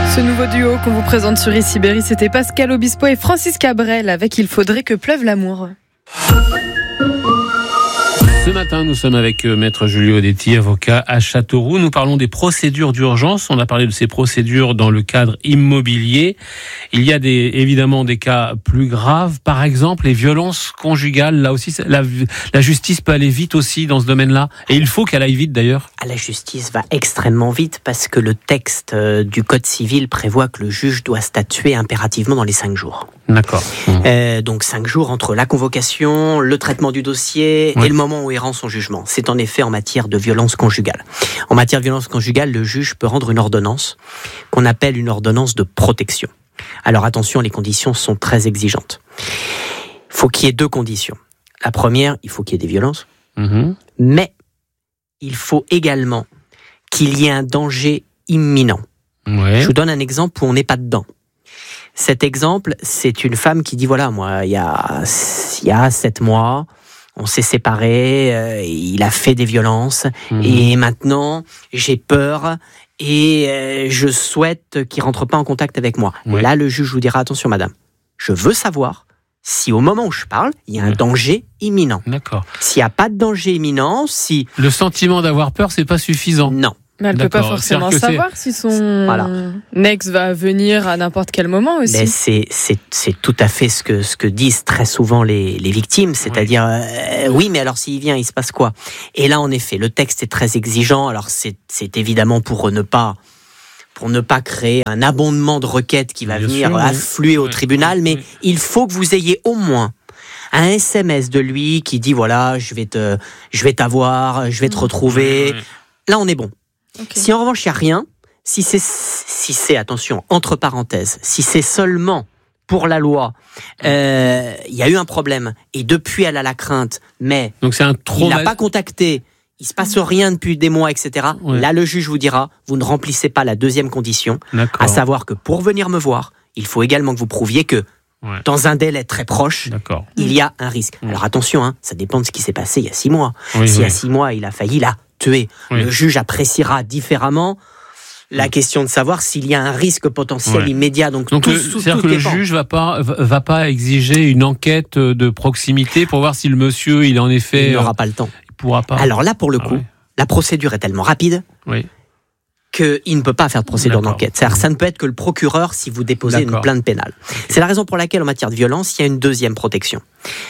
Ce nouveau duo qu'on vous présente sur Ici Berry, c'était Pascal Obispo et Francis Cabrel avec Il faudrait que pleuve l'amour. Ce matin, nous sommes avec Maître Julio Detti, avocat à Châteauroux. Nous parlons des procédures d'urgence. On a parlé de ces procédures dans le cadre immobilier. Il y a évidemment des cas plus graves. Par exemple, les violences conjugales. Là aussi, la justice peut aller vite aussi dans ce domaine-là. Et il faut qu'elle aille vite d'ailleurs. La justice va extrêmement vite parce que le texte du Code civil prévoit que le juge doit statuer impérativement dans les 5 jours. D'accord. Donc 5 jours entre la convocation, le traitement du dossier et le moment où il rend son jugement. C'est en effet en matière de violence conjugale. En matière de violence conjugale, le juge peut rendre une ordonnance qu'on appelle une ordonnance de protection. Alors attention, les conditions sont très exigeantes. Il faut qu'il y ait 2 conditions. La première, il faut qu'il y ait des violences, mais il faut également qu'il y ait un danger imminent. Je vous donne un exemple où on n'est pas dedans. Cet exemple, c'est une femme qui dit, voilà, moi, il y a 7 mois, on s'est séparés, il a fait des violences, et maintenant, j'ai peur, et je souhaite qu'il rentre pas en contact avec moi. Là, le juge vous dira, attention madame, je veux savoir si au moment où je parle, il y a un danger imminent. D'accord. S'il n'y a pas de danger imminent, si... Le sentiment d'avoir peur, c'est pas suffisant. Non. Mais elle ne peut pas forcément savoir si son ex va venir à n'importe quel moment aussi. Mais c'est tout à fait ce que disent très souvent les victimes, c'est-à-dire oui, mais alors s'il vient, il se passe quoi? Et là, en effet, le texte est très exigeant. Alors c'est évidemment pour ne pas créer un abondement de requêtes qui va venir affluer au tribunal, mais il faut que vous ayez au moins un SMS de lui qui dit voilà, je vais t'avoir, je vais te retrouver. Là, on est bon. Okay. Si en revanche il n'y a rien, si c'est attention, entre parenthèses, si c'est seulement pour la loi, il y a eu un problème et depuis elle a la crainte, mais donc il l'a pas contacté, il se passe rien depuis des mois, etc. Là le juge vous dira, vous ne remplissez pas la 2e condition, à savoir que pour venir me voir, il faut également que vous prouviez que dans un délai très proche, il y a un risque. Alors attention, ça dépend de ce qui s'est passé il y a 6 mois. Si il y a 6 mois il a failli tuer. Le juge appréciera différemment la question de savoir s'il y a un risque potentiel immédiat. Donc c'est-à-dire que le juge va pas exiger une enquête de proximité pour voir si le monsieur, il est en effet... Il n'aura pas le temps. Il pourra pas. Alors là, pour le coup, la procédure est tellement rapide qu'il ne peut pas faire de procédure d'enquête. C'est-à-dire ça ne peut être que le procureur si vous déposez une plainte pénale. C'est la raison pour laquelle, en matière de violence, il y a une 2e protection.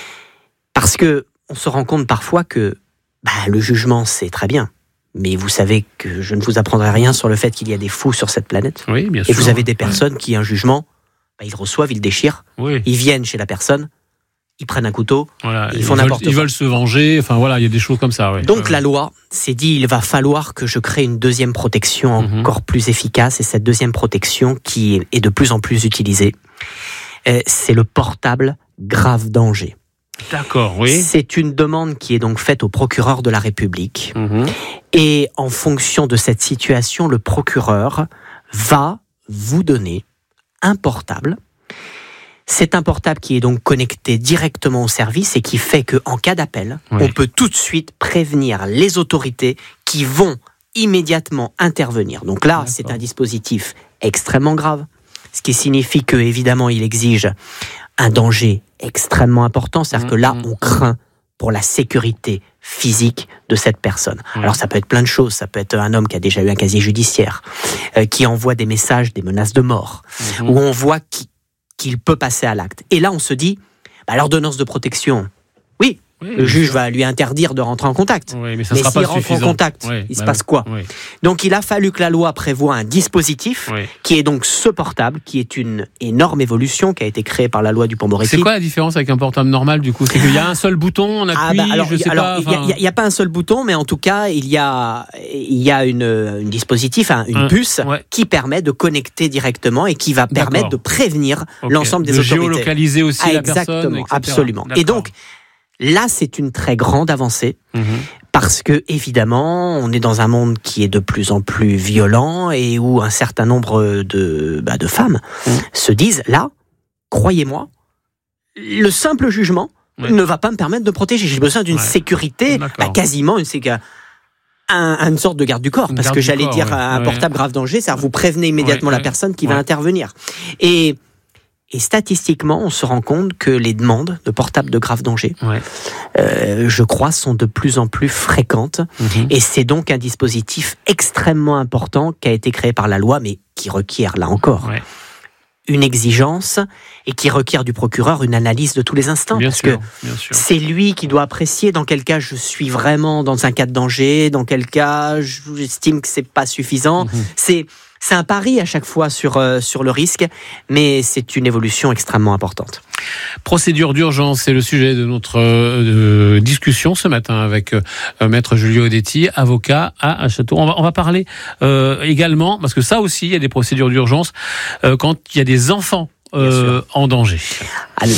Parce que on se rend compte parfois que le jugement, c'est très bien. Mais vous savez que je ne vous apprendrai rien sur le fait qu'il y a des fous sur cette planète. Oui, bien sûr. Et vous avez des personnes qui, un jugement, ils reçoivent, ils le déchirent, ils viennent chez la personne, ils prennent un couteau, ils font n'importe quoi. Ils veulent se venger, enfin voilà, il y a des choses comme ça. Donc la loi s'est dit, il va falloir que je crée une 2e protection encore plus efficace, et cette 2e protection qui est de plus en plus utilisée, c'est le portable grave danger. D'accord, oui. C'est une demande qui est donc faite au procureur de la République. Et en fonction de cette situation, le procureur va vous donner un portable. C'est un portable qui est donc connecté directement au service et qui fait qu'en cas d'appel, on peut tout de suite prévenir les autorités qui vont immédiatement intervenir. Donc là, c'est un dispositif extrêmement grave, ce qui signifie que, évidemment, il exige un danger extrêmement important, c'est-à-dire que là, on craint pour la sécurité physique de cette personne. Alors ça peut être plein de choses, ça peut être un homme qui a déjà eu un casier judiciaire, qui envoie des messages, des menaces de mort, où on voit qu'il peut passer à l'acte. Et là, on se dit, l'ordonnance de protection, le juge va lui interdire de rentrer en contact. Mais s'il rentre en contact, il se passe quoi? Donc il a fallu que la loi prévoie un dispositif qui est donc ce portable, qui est une énorme évolution qui a été créée par la loi Dupond-Moretti. C'est quoi la différence avec un portable normal du coup? C'est qu'il y a un seul bouton, on appuie, il n'y a pas un seul bouton, mais en tout cas, il y a un dispositif, une puce, qui permet de connecter directement et qui va permettre de prévenir l'ensemble des autorités. De géolocaliser aussi la personne, exactement, absolument. Et donc, là, c'est une très grande avancée parce que, évidemment, on est dans un monde qui est de plus en plus violent et où un certain nombre de femmes se disent, là, croyez-moi, le simple jugement ne va pas me permettre de protéger. J'ai besoin d'une sécurité, quasiment une sécurité une sorte de garde du corps, parce que j'allais dire un portable grave danger, c'est-à-dire vous prévenez immédiatement la personne qui va intervenir. Et statistiquement, on se rend compte que les demandes de portables de grave danger, je crois, sont de plus en plus fréquentes. Et c'est donc un dispositif extrêmement important qui a été créé par la loi, mais qui requiert, là encore, une exigence et qui requiert du procureur une analyse de tous les instants. Bien sûr. C'est lui qui doit apprécier dans quel cas je suis vraiment dans un cas de danger, dans quel cas j'estime que c'est pas suffisant. C'est un pari à chaque fois sur le risque, mais c'est une évolution extrêmement importante. Procédure d'urgence, c'est le sujet de notre discussion ce matin avec Maître Julio Detti, avocat à Châteauroux. On va parler également, parce que ça aussi, il y a des procédures d'urgence quand il y a des enfants en danger. Allez.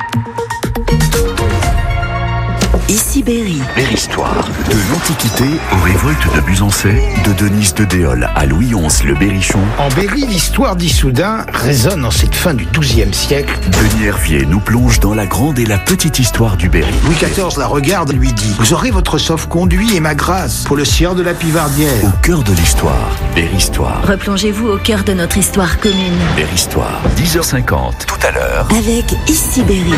Ici Berry. Berry-Histoire. De l'Antiquité aux révoltes de Busancais, de Denise de Déol à Louis XI le Berrichon. En Berry, l'histoire d'Issoudun résonne en cette fin du XIIe siècle. Denis Hervier nous plonge dans la grande et la petite histoire du Berry. Louis XIV la regarde et lui dit: vous aurez votre sauf-conduit et ma grâce pour le sieur de la Pivardière. Au cœur de l'histoire, Berry-Histoire. Replongez-vous au cœur de notre histoire commune. Berry-Histoire, 10h50, tout à l'heure. Avec Ici Berry.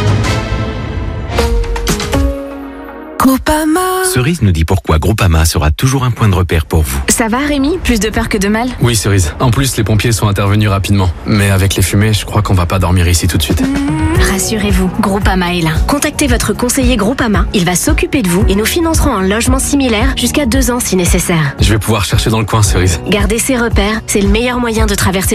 Groupama. Cerise nous dit pourquoi Groupama sera toujours un point de repère pour vous. Ça va Rémi? Plus de peur que de mal? Oui Cerise, en plus les pompiers sont intervenus rapidement. Mais avec les fumées, je crois qu'on va pas dormir ici tout de suite. Rassurez-vous, Groupama est là. Contactez votre conseiller Groupama, il va s'occuper de vous et nous financerons un logement similaire jusqu'à 2 ans si nécessaire. Je vais pouvoir chercher dans le coin Cerise. Garder ses repères, c'est le meilleur moyen de traverser